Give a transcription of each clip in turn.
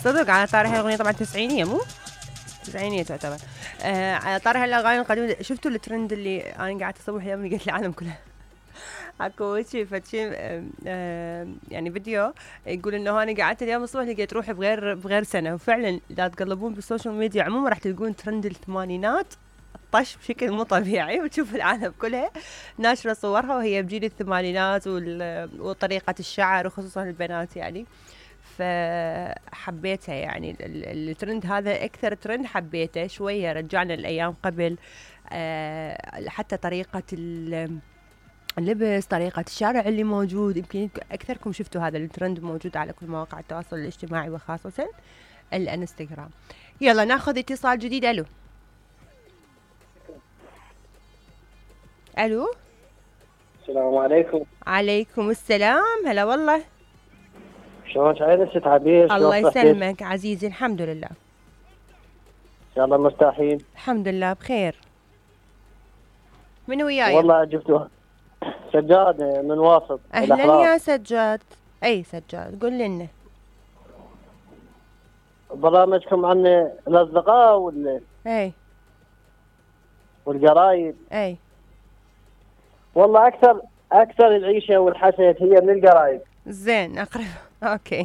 صدق على طاري هالاغنيه طبعا تسعينيه مو تسعينيه تعتبر. على طاري هالاغاني القديمه، شفتوا الترند اللي انا قاعده اصور اليوم لقيت العالم كلها اكو شيء فتشي يعني فيديو يقول انه انا قعدت اليوم الصبح لقيت روحي بغير سنه. وفعلا اذا تقلبون بالسوشيال ميديا عموما راح تلقون ترند الثمانينات طش بشكل مو طبيعي، وتشوف العالم كلها ناشره صورها وهي بجيل الثمانينات وطريقه الشعر وخصوصا البنات يعني. فحبيتها يعني الترند هذا اكثر ترند حبيته شويه، رجعنا الايام قبل. حتى طريقه اللبس، طريقة الشارع اللي موجود، يمكن أكثركم شفتوا هذا الترند موجود على كل مواقع التواصل الاجتماعي وخاصة الانستغرام. يلا ناخذ اتصال جديد. ألو ألو. السلام عليكم. عليكم السلام. هلا والله. شلون سعيدة ست عبير؟ الله يسلمك عزيزي، الحمد لله. إن شاء الله مرتاحين؟ الحمد لله بخير. من وياي؟ والله جبتوها سجاد من واسط. أهلا يا سجاد. أي سجاد قول لنا. برامجكم عن الأصدقاء أي والقرايب. أي والله أكثر العيشة والحسد هي من القرايب. زين أقرب. أوكي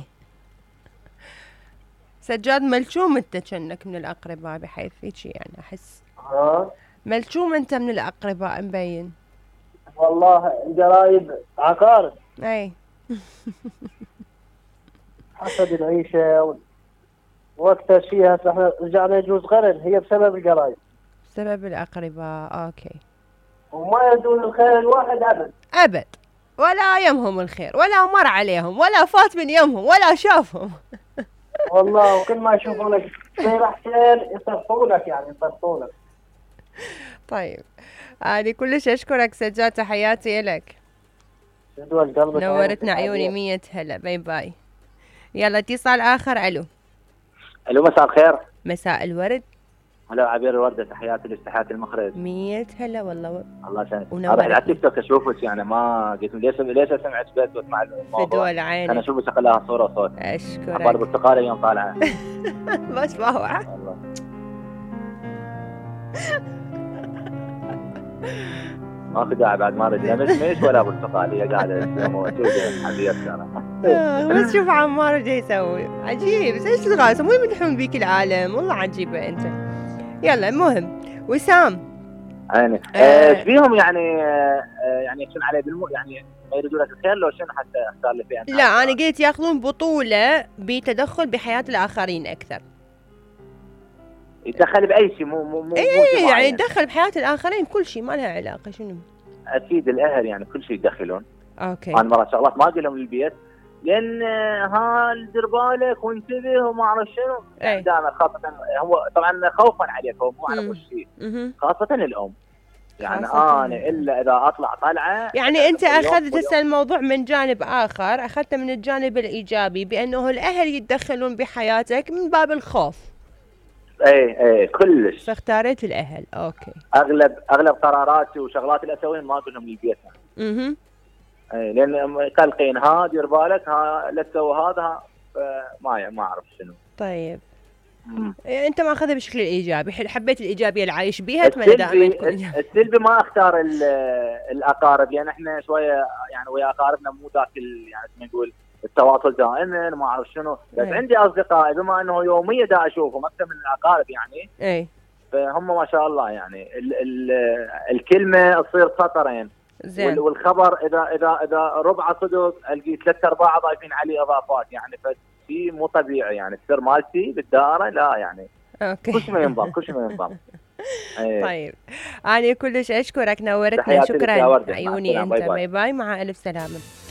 سجاد، ملشوم أنت كأنك من الأقرباء بحيث هيك يعني أحس. ملشوم أنت من الأقرباء مبين. والله القرايب عقارب. أي حسد العيشة وأكثر شيء هسه احنا رجعنا يجوز قرن هي بسبب القرايب. بسبب الأقرباء. أوكي. وما يدون الخير الواحد أبد ولا يمهم الخير ولا مر عليهم ولا فات من يمهم ولا شافهم. والله وكل ما يشوفونك خير أحسن يصرفونك يعني يصرفونك. طيب أنا كلش أشكرك سجاد، تحياتي لك. نورتنا عيوني. 100 هلا. باي باي. يلا اتصال آخر. ألو. ألو مساء الخير. مساء الورد. هلا عبير الوردة، تحياتي لاستحيات المخرج. 100 هلا والله. الله يسلمك. انا على التيك توك اشوفك يعني ما قلت ليش سمعت بيت واسمع الموضوع. فدول عينك. انا اشوفك شغلها صوره وصوت. اشكرك. اخبار البرتقاله اليوم طالعه. بس باوعة. ماكو داعي بعد ما رجع مش ولا برتقاليه قاعده موجوده حبيبتي. بس شوف عمار جاي يسوي عجيب. ايش تغاص مو يمدحون بيك العالم. والله عجيبه انت. يلا المهم وسام عيني ايش فيهم يعني شنو عليه يعني ما يريدوا لك الخير لو شنو حتى اختار لي فيها. لا انا قلت ياخذون بطوله بتدخل بحياه الاخرين اكثر. يتدخل باي شيء مو ايه يعني يتدخل بحياه الاخرين كل شيء ما لها علاقه. شنو اكيد الاهل يعني كل شيء يتدخلون. اوكي. انا مرات شغلات ما اقول لهم للبيت لان دير بالك وانتبه وما اعرف شنو. ايه. دائما خاصه هو طبعا خوفا عليكم مو على وش شيء. خاصه الام يعني انا الا اذا اطلع طلعه. يعني انت اخذت هسه الموضوع من جانب اخر، اخذته من الجانب الايجابي بانه الاهل يتدخلون بحياتك من باب الخوف. ايه كلش. فاختاريت الاهل. اوكي. اغلب قراراتي وشغلاتي اللي اسويها ما اقول لهم للبيت. ايه لان قلقين دير بالك لا تسوي هذا ما اعرف شنو. طيب انت ما اخذها بشكل ايجابي. حبيت الايجابيه اللي عايش بيها. اتمنى دائما تكون السلبي ما اختار الاقارب لان احنا شويه يعني ويا اقاربنا مو ذاك يعني نقول التواصل دائما ما اعرف شنو. بس عندي اصدقاء بما انه يوميا دا اشوفهم اكثر من الاقارب يعني. اي فهم ما شاء الله يعني الكلمه تصير سطرين. زين. والخبر اذا ربع صدق القي 3/4 ضايفين عليه اضافات يعني فشيء مو طبيعي يعني. السر مالتي بالدائره لا يعني. اوكي. كل شيء ما ينضم. طيب انا كلش اشكرك. نورتنا. شكرا عيوني. انت باي باي. مع الف سلامه.